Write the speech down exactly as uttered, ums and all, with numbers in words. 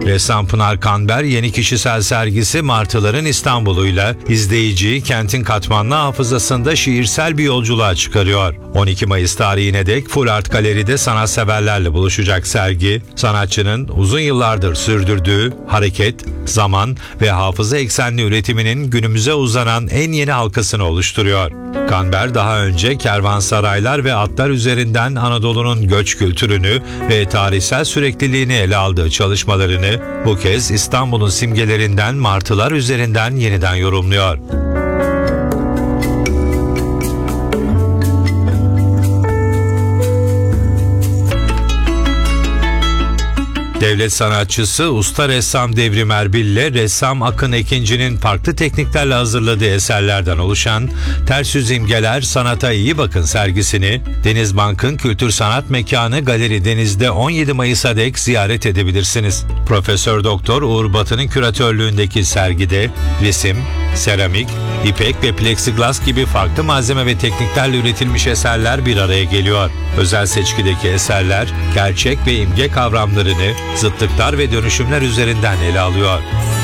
Ressam Pınar Kanber yeni kişisel sergisi Martıların İstanbul'uyla izleyiciyi kentin katmanlı hafızasında şiirsel bir yolculuğa çıkarıyor. on iki Mayıs tarihine dek Full Art Galeri'de sanatseverlerle buluşacak sergi, sanatçının uzun yıllardır sürdürdüğü hareket, zaman ve hafıza eksenli üretiminin günümüze uzanan en yeni halkasını oluşturuyor. Kanber daha önce kervansaraylar ve atlar üzerinden Anadolu'nun göç kültürünü ve tarihsel sürekliliğini ele aldığı çalışmalarını bu kez İstanbul'un simgelerinden martılar üzerinden yeniden yorumluyor. Devlet sanatçısı usta ressam Devrim Erbil ile ressam Akın Ekinci'nin farklı tekniklerle hazırladığı eserlerden oluşan Ters Yüz İmgeler Sanata İyi Bakın sergisini Denizbank'ın Kültür Sanat Mekanı Galeri Deniz'de on yedi Mayıs'a dek ziyaret edebilirsiniz. Profesör Doktor Uğur Batı'nın küratörlüğündeki sergide resim, seramik, ipek ve plexiglas gibi farklı malzeme ve tekniklerle üretilmiş eserler bir araya geliyor. Özel seçkideki eserler gerçek ve imge kavramlarını zıtlıklar ve dönüşümler üzerinden ele alıyor.